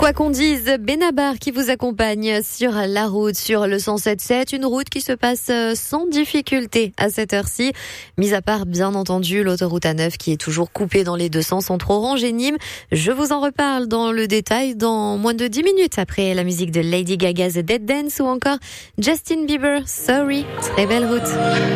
Quoi qu'on dise, Benabar qui vous accompagne sur la route, sur le 107.7, une route qui se passe sans difficulté à cette heure-ci, mis à part bien entendu l'autoroute A9 qui est toujours coupée dans les deux sens entre Orange et Nîmes. Je vous en reparle dans le détail dans moins de 10 minutes après la musique de Lady Gaga's Dead Dance ou encore Justin Bieber, Sorry. Très belle route.